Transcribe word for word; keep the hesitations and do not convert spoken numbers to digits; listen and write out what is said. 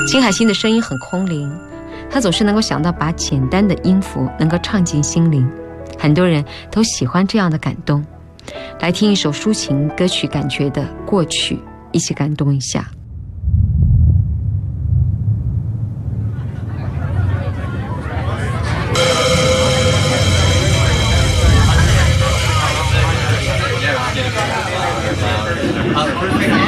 金海心的声音很空灵，他总是能够想到把简单的音符能够唱进心灵，很多人都喜欢这样的感动。来听一首抒情歌曲感觉的过去，一起感动一下。 Uh, perfect.